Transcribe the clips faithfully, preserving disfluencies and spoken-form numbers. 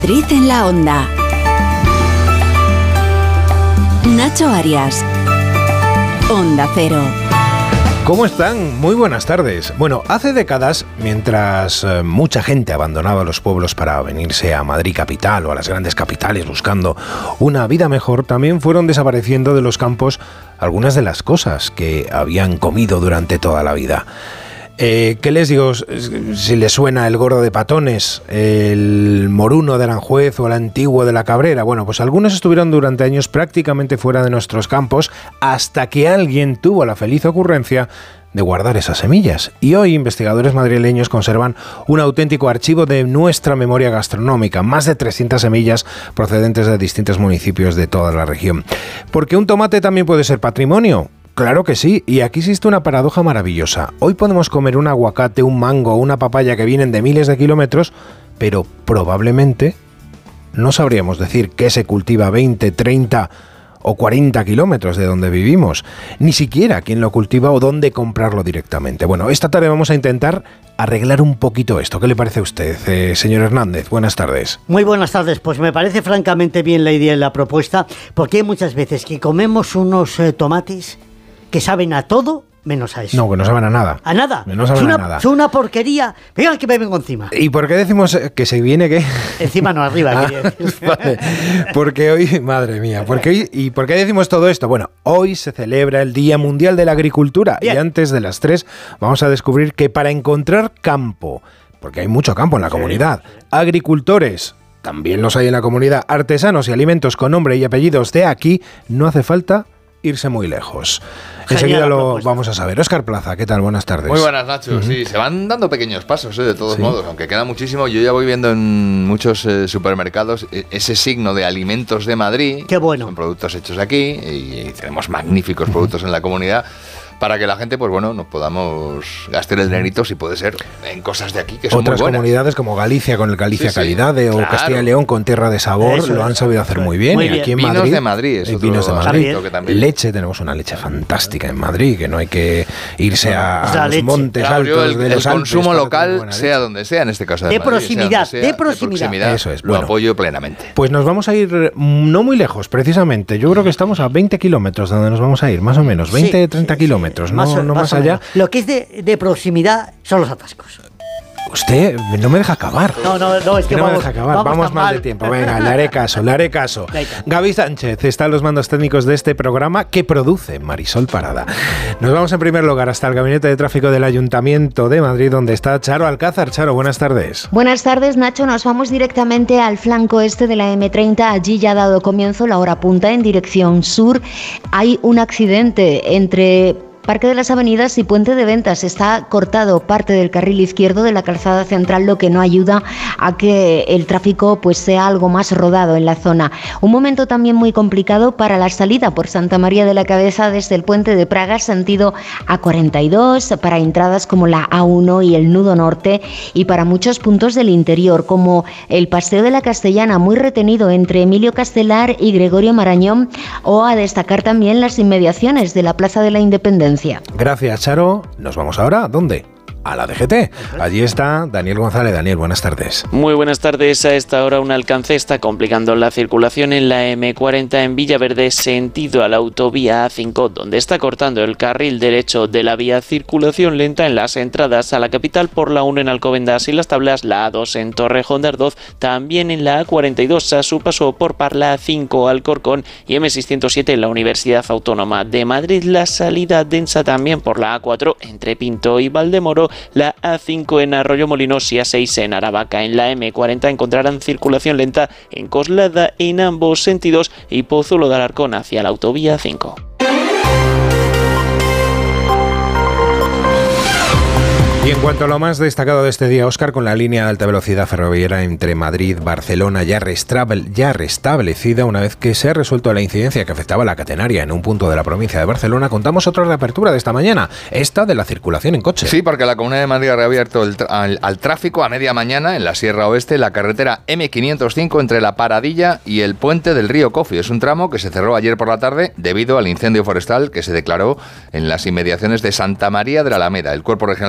Madrid en la Onda. Nacho Arias. Onda Cero. ¿Cómo están? Muy buenas tardes. Bueno, hace décadas, mientras eh, mucha gente abandonaba los pueblos para venirse a Madrid capital o a las grandes capitales buscando una vida mejor, también fueron desapareciendo de los campos algunas de las cosas que habían comido durante toda la vida. Eh, ¿Qué les digo? Si les suena el gordo de Patones, el moruno de Aranjuez o el antiguo de la Cabrera. Bueno, pues algunos estuvieron durante años prácticamente fuera de nuestros campos hasta que alguien tuvo la feliz ocurrencia de guardar esas semillas. Y hoy investigadores madrileños conservan un auténtico archivo de nuestra memoria gastronómica, más de trescientas semillas procedentes de distintos municipios de toda la región. ¿Porque un tomate también puede ser patrimonio? Claro que sí, y aquí existe una paradoja maravillosa. Hoy podemos comer un aguacate, un mango o una papaya que vienen de miles de kilómetros, pero probablemente no sabríamos decir qué se cultiva a veinte, treinta o cuarenta kilómetros de donde vivimos, ni siquiera quién lo cultiva o dónde comprarlo directamente. Bueno, esta tarde vamos a intentar arreglar un poquito esto. ¿Qué le parece a usted, eh, señor Hernández? Buenas tardes. Muy buenas tardes. Pues me parece francamente bien la idea y la propuesta, porque hay muchas veces que comemos unos eh, tomates que saben a todo menos a eso. No, que no saben a nada. A nada. No saben es una, a nada. Es una porquería. Vean que me vengo encima. ¿Y por qué decimos que se viene qué? Encima no, arriba. Ah, vale. Porque hoy, madre mía, porque hoy, ¿y por qué decimos todo esto? Bueno, hoy se celebra el Día Mundial de la Agricultura. Bien. Y antes de las tres vamos a descubrir que para encontrar campo, porque hay mucho campo en la comunidad, agricultores, también los hay en la comunidad, artesanos y alimentos con nombre y apellidos de aquí, no hace falta irse muy lejos. Enseguida lo vamos a saber. Óscar Plaza, ¿qué tal? Buenas tardes. Muy buenas, Nacho. Uh-huh. Sí, se van dando pequeños pasos, ¿eh? De todos sí. modos, aunque queda muchísimo. Yo ya voy viendo en muchos eh, supermercados ese signo de Alimentos de Madrid. Qué bueno. Son productos hechos aquí y, y tenemos magníficos uh-huh. productos en la comunidad, para que la gente, pues bueno, nos podamos gastar el dinerito, si puede ser, en cosas de aquí que son Otras muy buenas. Comunidades como Galicia con el Galicia sí, sí, Calidade, claro. o Castilla y León con Tierra de Sabor, eso lo han sabido hacer muy bien. Muy y bien. aquí en vinos Madrid, de Madrid, es otro vinos de Madrid. que también. Leche, tenemos una leche fantástica en Madrid, que no hay que irse a, a los leche. montes claro, altos el, de los el consumo Alpes, local, sea donde sea, en este caso de, de Madrid, proximidad, sea de, sea, proximidad. de proximidad. Eso es, lo bueno, apoyo plenamente. Pues nos vamos a ir no muy lejos, precisamente. Yo creo que estamos a veinte kilómetros de donde nos vamos a ir, más o menos, veinte, treinta sí, kilómetros, sí, no más, no más, más allá. Lo que es de, de proximidad son los atascos. Usted no me deja acabar. No, no, no, es que no vamos, me deja acabar. vamos, vamos mal, mal de tiempo. Venga, le haré caso, le haré caso. Venga. Gaby Sánchez está en los mandos técnicos de este programa que produce Marisol Parada. Nos vamos en primer lugar hasta el Gabinete de Tráfico del Ayuntamiento de Madrid, donde está Charo Alcázar. Charo, buenas tardes. Buenas tardes, Nacho. Nos vamos directamente al flanco este de la eme treinta. Allí ya ha dado comienzo la hora punta en dirección sur. Hay un accidente entre Parque de las Avenidas y Puente de Ventas. Está cortado parte del carril izquierdo de la calzada central, lo que no ayuda a que el tráfico pues sea algo más rodado en la zona. Un momento también muy complicado para la salida por Santa María de la Cabeza desde el Puente de Praga, sentido A cuarenta y dos, para entradas como la A uno y el Nudo Norte, y para muchos puntos del interior, como el Paseo de la Castellana, muy retenido entre Emilio Castelar y Gregorio Marañón, o a destacar también las inmediaciones de la Plaza de la Independencia. Gracias, Charo. Nos vamos ahora, ¿dónde? A la D G T. Allí está Daniel González. Daniel, buenas tardes. Muy buenas tardes. A esta hora un alcance está complicando la circulación en la eme cuarenta en Villaverde, sentido a la autovía A cinco, donde está cortando el carril derecho de la vía. Circulación lenta en las entradas a la capital por la uno en Alcobendas y Las Tablas, la A dos en Torrejón de Ardoz, también en la A cuarenta y dos a su paso por Parla, A cinco Alcorcón y eme seiscientos siete en la Universidad Autónoma de Madrid. La salida densa también por la A cuatro entre Pinto y Valdemoro, la A cinco en Arroyomolinos y A seis en Aravaca. En la eme cuarenta encontrarán circulación lenta en Coslada en ambos sentidos y Pozuelo de Alarcón hacia la autovía A cinco. Y en cuanto a lo más destacado de este día, Óscar, con la línea de alta velocidad ferroviaria entre Madrid y Barcelona ya, restabl- ya restablecida una vez que se ha resuelto la incidencia que afectaba a la catenaria en un punto de la provincia de Barcelona, contamos otra reapertura de esta mañana, esta de la circulación en coche. Sí, porque la Comunidad de Madrid ha reabierto el tra- al, al tráfico a media mañana en la Sierra Oeste la carretera eme quinientos cinco entre la Paradilla y el puente del río Cofi. Es un tramo que se cerró ayer por la tarde debido al incendio forestal que se declaró en las inmediaciones de Santa María de la Alameda. El Cuerpo Regional de Bomberos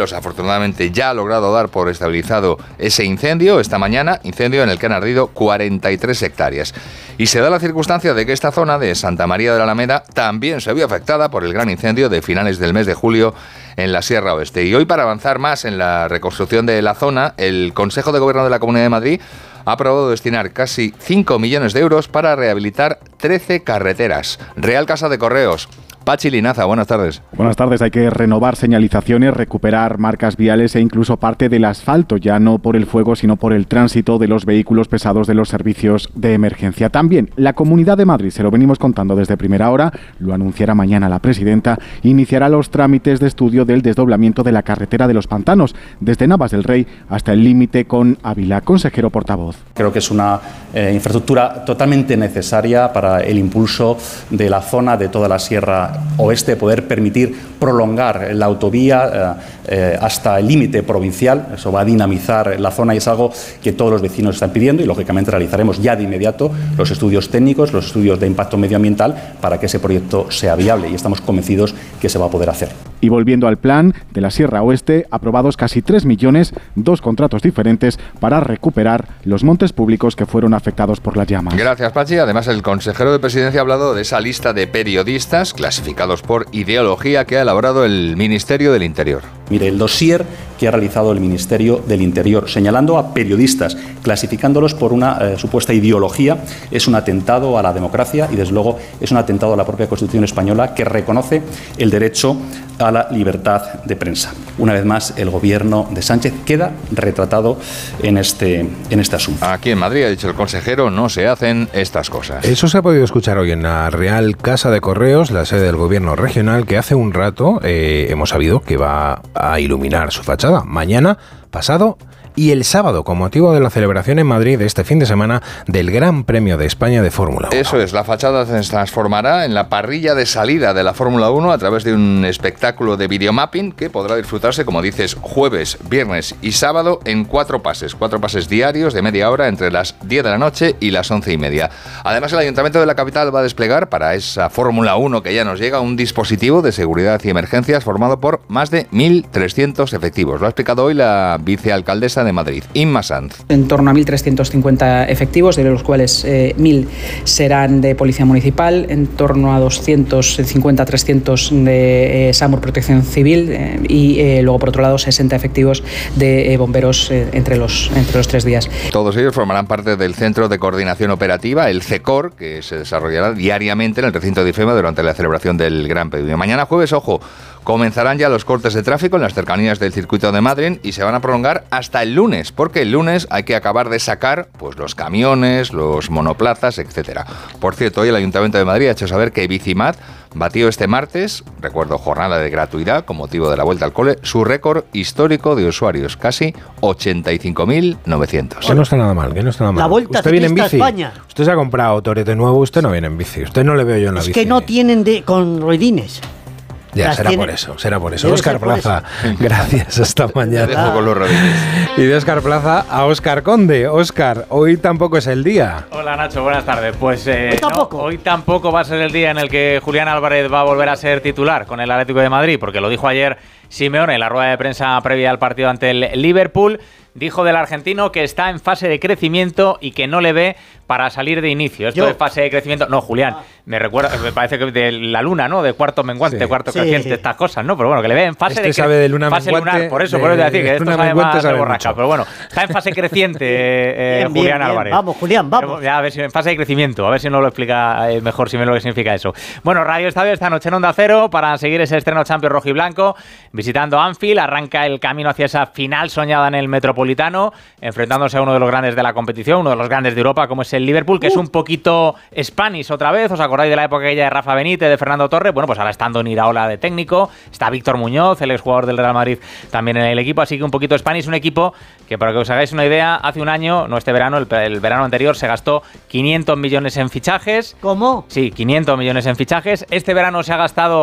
bomberos afortunadamente ya ha logrado dar por estabilizado ese incendio esta mañana, incendio en el que han ardido cuarenta y tres hectáreas. Y se da la circunstancia de que esta zona de Santa María de la Alameda también se vio afectada por el gran incendio de finales del mes de julio en la Sierra Oeste. Y hoy, para avanzar más en la reconstrucción de la zona, el Consejo de Gobierno de la Comunidad de Madrid ha aprobado destinar casi cinco millones de euros para rehabilitar trece carreteras. Real Casa de Correos. Pachi Linaza, buenas tardes. Buenas tardes. Hay que renovar señalizaciones, recuperar marcas viales e incluso parte del asfalto, ya no por el fuego, sino por el tránsito de los vehículos pesados de los servicios de emergencia. También la Comunidad de Madrid, se lo venimos contando desde primera hora, lo anunciará mañana la presidenta, iniciará los trámites de estudio del desdoblamiento de la carretera de los Pantanos, desde Navas del Rey hasta el límite con Ávila. Consejero portavoz. Creo que es una eh, infraestructura totalmente necesaria para el impulso de la zona de toda la Sierra Oeste, poder permitir prolongar la autovía eh, eh, hasta el límite provincial. Eso va a dinamizar la zona y es algo que todos los vecinos están pidiendo y lógicamente realizaremos ya de inmediato los estudios técnicos, los estudios de impacto medioambiental para que ese proyecto sea viable y estamos convencidos que se va a poder hacer. Y volviendo al plan de la Sierra Oeste, aprobados casi tres millones, dos contratos diferentes para recuperar los montes públicos que fueron afectados por las llamas. Gracias, Pachi. Además, el consejero de Presidencia ha hablado de esa lista de periodistas clasificados por ideología que ha elaborado el Ministerio del Interior. Mire, el dossier que ha realizado el Ministerio del Interior, señalando a periodistas, clasificándolos por una eh, supuesta ideología, es un atentado a la democracia y, desde luego, es un atentado a la propia Constitución española, que reconoce el derecho a la libertad de prensa. Una vez más, el gobierno de Sánchez queda retratado en este, en este asunto. Aquí en Madrid, ha dicho el consejero, no se hacen estas cosas. Eso se ha podido escuchar hoy en la Real Casa de Correos, la sede del gobierno regional, que hace un rato eh, hemos sabido que va a iluminar su fachada. Mañana, pasado y el sábado, con motivo de la celebración en Madrid de este fin de semana del Gran Premio de España de Fórmula uno. Eso es, la fachada se transformará en la parrilla de salida de la Fórmula uno a través de un espectáculo de videomapping que podrá disfrutarse, como dices, jueves, viernes y sábado en cuatro pases, cuatro pases diarios de media hora entre las diez de la noche y las once y media. Además, el Ayuntamiento de la capital va a desplegar para esa Fórmula uno que ya nos llega un dispositivo de seguridad y emergencias formado por más de mil trescientos efectivos. Lo ha explicado hoy la vicealcaldesa de Madrid, Inma Sanz. En torno a mil trescientos cincuenta efectivos, de los cuales eh, mil serán de Policía Municipal, en torno a doscientos cincuenta a trescientos de eh, SAMUR Protección Civil eh, y eh, luego, por otro lado, sesenta efectivos de eh, bomberos eh, entre, los, entre los tres días. Todos ellos formarán parte del Centro de Coordinación Operativa, el CECOR, que se desarrollará diariamente en el recinto de IFEMA durante la celebración del Gran Premio. Mañana jueves, ojo, comenzarán ya los cortes de tráfico en las cercanías del circuito de Madrid y se van a prolongar hasta el lunes, porque el lunes hay que acabar de sacar pues los camiones, los monoplazas, etcétera. Por cierto, hoy el Ayuntamiento de Madrid ha hecho saber que Bicimat batió este martes, recuerdo, jornada de gratuidad con motivo de la vuelta al cole, su récord histórico de usuarios, casi ochenta y cinco mil novecientos. Que no está nada mal, que no está nada mal. La Vuelta ¿Usted viene en bici? España. Usted se ha comprado torete nuevo, usted no viene en bici. Usted no le veo yo en la es bici. Es que no tienen de, con ruedines. Ya, Las será tiene... por eso, será por eso. Debe Óscar Plaza, eso. Gracias, hasta mañana. Te dejo con los rodillos. Y de Óscar Plaza a Óscar Conde. Óscar, hoy tampoco es el día. Hola Nacho, buenas tardes. Pues eh, hoy tampoco. No, hoy tampoco va a ser el día en el que Julián Álvarez va a volver a ser titular con el Atlético de Madrid, porque lo dijo ayer Simeone en la rueda de prensa previa al partido ante el Liverpool. Dijo del argentino que está en fase de crecimiento y que no le ve para salir de inicio. Esto Yo. de fase de crecimiento... No, Julián, me recuerda, me parece que de la luna, ¿no? De cuarto menguante, Sí. cuarto Sí. creciente, estas cosas, ¿no? Pero bueno, que le ve en fase Este de... sabe de luna fase menguante, lunar, por eso, de- por eso decir que de esto luna sabe menguante más de sabe borracha. mucho. Pero bueno, está en fase creciente eh, Bien, bien, Julián bien. Álvarez. Vamos, Julián, vamos. Ya, a ver si en fase de crecimiento, a ver si nos lo explica eh, mejor si me lo que significa eso. Bueno, Radio Estadio esta noche en Onda Cero para seguir ese estreno Champions rojo y blanco, visitando Anfield, arranca el camino hacia esa final soñada en el Metropolitano, enfrentándose a uno de los grandes de la competición, uno de los grandes de Europa, como es el Liverpool, que uh. es un poquito Spanish otra vez. ¿Os acordáis de la época aquella de Rafa Benítez, de Fernando Torres? Bueno, pues ahora está Andoni Iraola de técnico, está Víctor Muñoz, el exjugador del Real Madrid, también en el equipo, así que un poquito Spanish, un equipo que, para que os hagáis una idea, hace un año, no este verano, el, el verano anterior, se gastó quinientos millones en fichajes. ¿Cómo? Sí, quinientos millones en fichajes. Este verano se ha gastado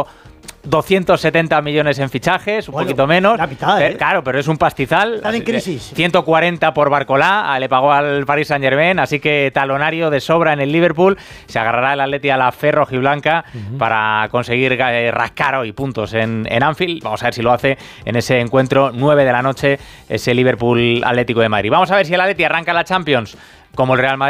doscientos setenta millones en fichajes, un bueno, poquito menos. La mitad, ¿eh? Claro, pero es un pastizal. Están en crisis. ciento cuarenta por Barcolá, le pagó al Paris Saint-Germain, así que talonario de sobra en el Liverpool. Se agarrará el Atleti a la fe rojiblanca uh-huh. para conseguir eh, rascar hoy puntos en, en Anfield. Vamos a ver si lo hace en ese encuentro, nueve de la noche, ese Liverpool Atlético de Madrid. Vamos a ver si el Atleti arranca la Champions como el Real Madrid.